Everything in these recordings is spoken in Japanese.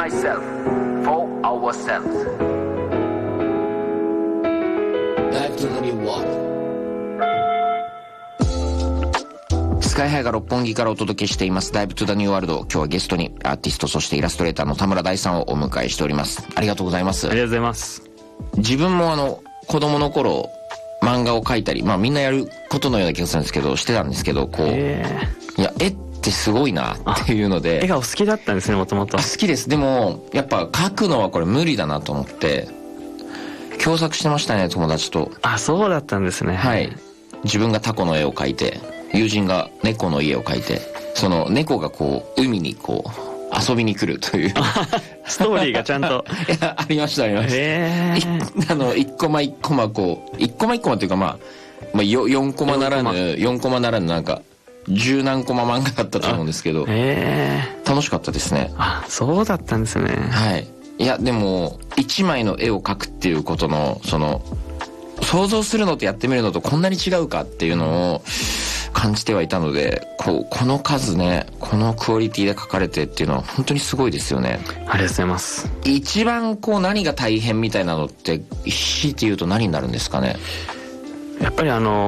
myself for ourselves. Dive to the new world. スカイハイが六本木からお届けしていますダイブトゥザニューワールド。今日はゲストにアーティスト、そしてイラストレーターの田村大さんをお迎えしております。ありがとうございます。 ありがとうございます。 自分も子供の頃漫画を描いたり、みんなやることのような気がするんですけど、してたんですけど、いや絵ってすごいなっていうので。 絵がお好きだったんですね、もともと。 好きです。でもやっぱ描くのはこれ無理だなと思って共作してましたね、友達と。 あ、そうだったんですね。 はい。自分がタコの絵を描いて、友人が猫の家を描いて、その猫が海に遊びに来るというストーリーがちゃんといや、ありました。一コマ一コマ一コマ一コマっていうか4コマならぬなんか十何コマ漫画だったと思うんですけど、楽しかったですね。 あ、そうだったんですね。 はい。いや、でも一枚の絵を描くっていうことの想像するのとやってみるのとこんなに違うかっていうのを感じてはいたので、この数ね、このクオリティで描かれてっていうのは本当にすごいですよね。 ありがとうございます。 一番何が大変みたいなのって強いて言うと何になるんですかね。 やっぱり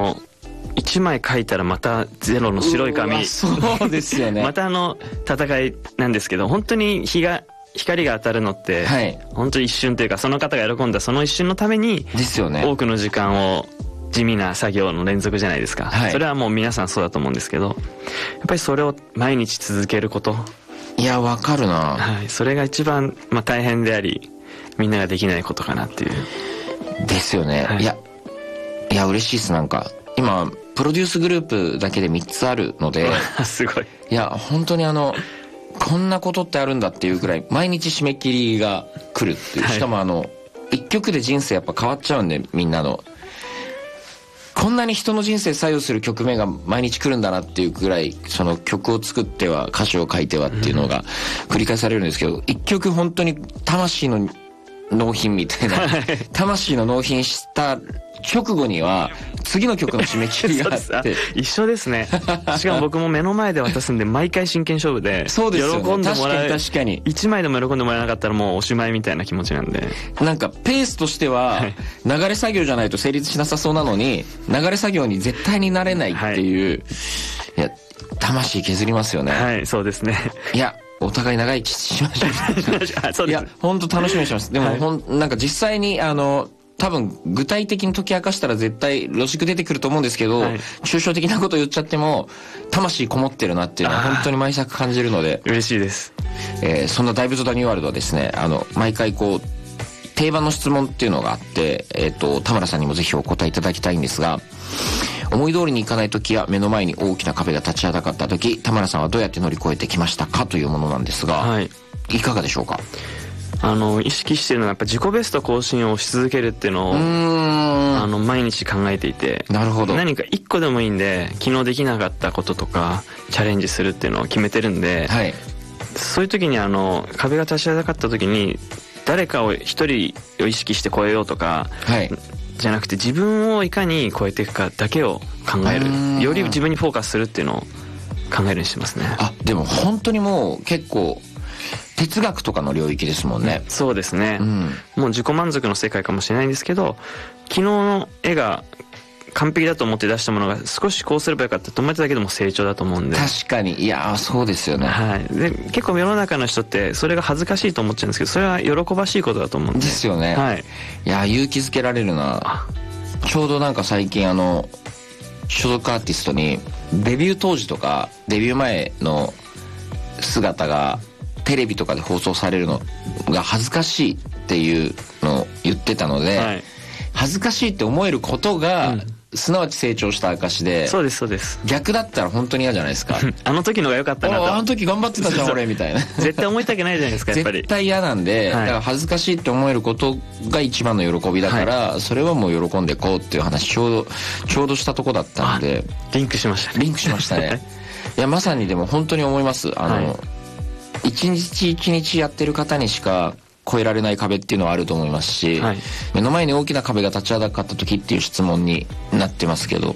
1枚描いたらまたゼロの白い紙。 そうですよね。 また戦いなんですけど、本当に光が当たるのって、はい、本当に一瞬というか、その方が喜んだその一瞬のためにですよね。 多くの時間を地味な作業の連続じゃないですか、はい、それはもう皆さんそうだと思うんですけど、やっぱりそれを毎日続けること、 いや、わかるな、 はい、それが一番、大変であり、みんなができないことかなっていうですよね、はい、いや嬉しいです。なんか今プロデュースグループだけで3つあるのですごい。 いや、本当にこんなことってあるんだっていうくらい毎日締め切りが来るっていう、しかも一曲で人生やっぱ変わっちゃうんで、みんなのこんなに人の人生左右する曲名が毎日来るんだなっていうくらい、その曲を作っては歌詞を書いてはっていうのが繰り返されるんですけど、一曲本当に魂の納品みたいな魂の納品した直後には次の曲の締め切りがあって一緒ですね。しかも僕も目の前で渡すんで毎回真剣勝負で、 そうですよね、 喜んでもらえ、 確かに 1枚でも喜んでもらえなかったらもうおしまいみたいな気持ちなんで、 なんかペースとしては流れ作業じゃないと成立しなさそうなのに、流れ作業に絶対になれないっていう、いや、魂削りますよね。 はい、そうですね。 いや、お互い長生きしましょう。いや、本当楽しみにしてます。でも、なんか実際に多分具体的に解き明かしたら絶対ロジック出てくると思うんですけど、抽象的なこと言っちゃっても魂こもってるなっていうのは本当に毎作感じるので嬉しいです。 そんなダイブトゥザニューワールドはですね、毎回定番の質問っていうのがあって、田村さんにもぜひお答えいただきたいんですが、思い通りにいかない時や目の前に大きな壁が立ちはだかった時、田村さんはどうやって乗り越えてきましたかというものなんですが、いかがでしょうか。 意識してるのはやっぱ自己ベスト更新をし続けるっていうのを毎日考えていて、 なるほど、 何か一個でもいいんで昨日できなかったこととかチャレンジするっていうのを決めてるんで、はい、そういう時に壁が立ちはだかった時に誰かを一人を意識して超えようとか、はい、じゃなくて自分をいかに超えていくかだけを考える、より自分にフォーカスするっていうのを考えるようにしてますね。 でも本当にもう結構哲学とかの領域ですもんね。 そうですね、もう自己満足の世界かもしれないんですけど、昨日の絵が完璧だと思って出したものが少しこうすればよかったと思っただけでも成長だと思うんで。 確かに、いやそうですよね、 はい、で結構世の中の人ってそれが恥ずかしいと思っちゃうんですけど、それは喜ばしいことだと思うんで。 ですよね、はい、いや勇気づけられるな。ちょうどなんか最近所属アーティストにデビュー当時とかデビュー前の姿がテレビとかで放送されるのが恥ずかしいっていうのを言ってたので、はい、恥ずかしいって思えることが、すなわち成長した証で。 そうですそうです。 逆だったら本当に嫌じゃないですか。 あの時のが良かったなと。 あの時頑張ってたじゃん俺みたいな。 絶対思いたくないじゃないですかやっぱり。 絶対嫌なんで、だから恥ずかしいって思えることが一番の喜びだから、それはもう喜んでいこうっていう話ちょうどしたとこだったんで。 リンクしましたね。 リンクしましたね。いやまさにでも本当に思います。一日一日やってる方にしか越えられない壁っていうのはあると思いますし、目の前に大きな壁が立ちはだかった時っていう質問になってますけど、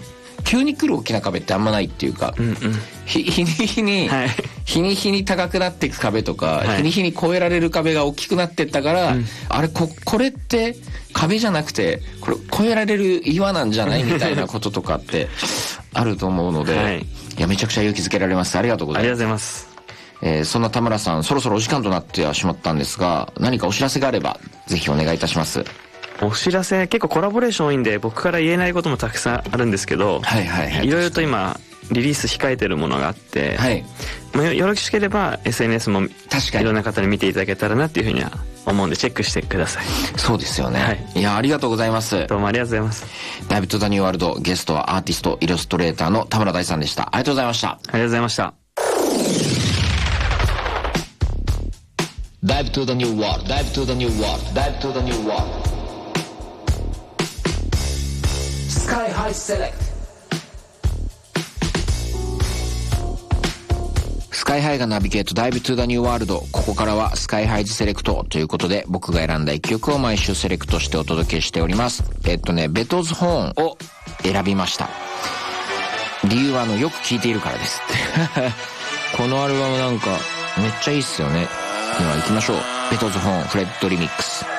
急に来る大きな壁ってあんまないっていうか、日に日に高くなっていく壁とか、日に日に越えられる壁が大きくなってったから、あれこれって壁じゃなくてこれ越えられる岩なんじゃないみたいなこととかってあると思うので、いやめちゃくちゃ勇気づけられます。ありがとうございます。 ありがとうございます。 そんな田村さん、そろそろお時間となってはしまったんですが、何かお知らせがあればぜひお願いいたします。 お知らせ、結構コラボレーション多いんで僕から言えないこともたくさんあるんですけど、いろいろと今リリース控えてるものがあって、よろしければ SNS もいろんな方に見ていただけたらなっていうふうには思うんでチェックしてください。 そうですよね、いやありがとうございます。 どうもありがとうございます。 ダイビッド・ザ・ニューワールド、ゲストはアーティストイラストレーターの田村大さんでした。ありがとうございました。 ありがとうございました。 Dive to the new world, dive to the new world, dive to the new world. Sky High Select. スカイハイがナビゲートダイブトゥーザニューワールド。ここからはスカイハイズセレクトということで、僕が選んだ一曲を毎週セレクトしてお届けしております。ベトーズホーンを選びました。理由はよく聴いているからですこのアルバムなんかめっちゃいいっすよね。では行きましょう。ベトーズホーンフレッドリミックス。